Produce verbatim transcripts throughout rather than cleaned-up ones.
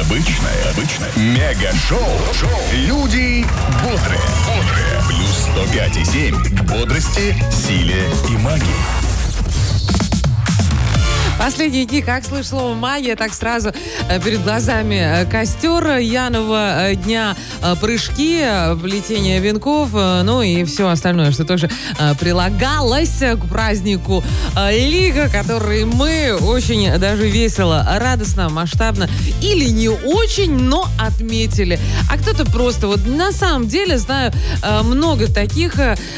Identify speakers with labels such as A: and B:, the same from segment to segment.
A: Необычное, обычное. Мега-шоу. Шоу. Люди бодрые. Бодрые. Плюс сто пять и семь к бодрости, силе и магии.
B: Последние дни, как слышь слово «магия», так сразу перед глазами костер Янова дня, прыжки, плетение венков, ну и все остальное, что тоже прилагалось к празднику Лига, который мы очень даже весело, радостно, масштабно или не очень, но отметили. А кто-то просто, вот на самом деле, знаю много таких,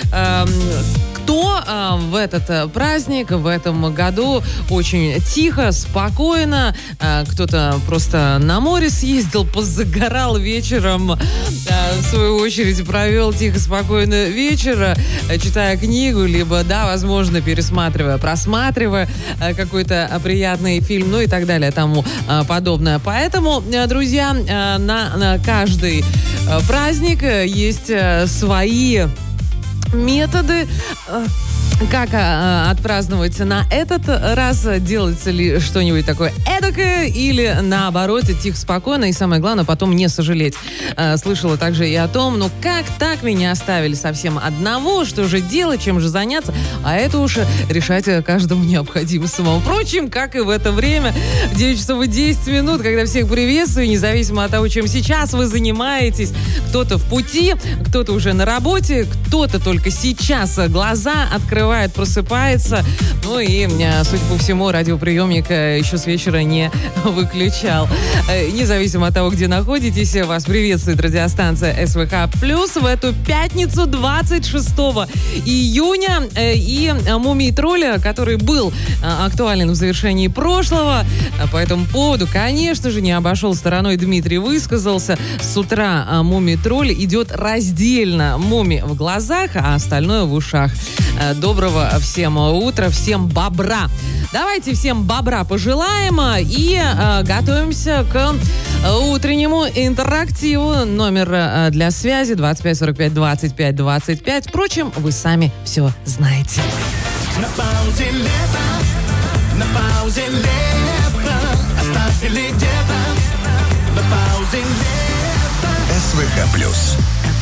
B: кто в этот праздник, в этом году очень тихо, спокойно. Кто-то просто на море съездил, позагорал вечером. В свою очередь провел тихо, спокойно вечер, читая книгу, либо, да, возможно, пересматривая, просматривая какой-то приятный фильм, ну и так далее, тому подобное. Поэтому, друзья, на, на каждый праздник есть свои методы, как а, отпраздновать на этот раз, делается ли что-нибудь такое эдакое, или наоборот, тихо, спокойно, и самое главное, потом не сожалеть. А, слышала также и о том, ну как так меня оставили совсем одного, что же делать, чем же заняться, а это уж решать каждому необходимо самому. Впрочем, как и в это время, в девять часов и десять минут, когда всех приветствую, независимо от того, чем сейчас вы занимаетесь, кто-то в пути, кто-то уже на работе, кто-то только сейчас глаза открывает, просыпается. Ну и, судя по всему, радиоприемник еще с вечера не выключал. Независимо от того, где находитесь, вас приветствует радиостанция СВХ Плюс в эту пятницу, двадцать шестого июня. И «Мумий тролль», который был актуален в завершении прошлого, по этому поводу, конечно же, не обошел стороной. Дмитрий высказался. С утра «Мумий тролль» идет раздельно. Муми в глазах, а остальное в ушах. Доброго всем утра, всем бобра. Давайте всем бобра пожелаем и э, готовимся к утреннему интерактиву. Номер э, для связи двадцать пять сорок пять двадцать пять двадцать пять. Впрочем, вы сами все знаете.
C: На паузе лето, на паузе лето, оставили где-то, на паузе лето.
A: СВХ Плюс.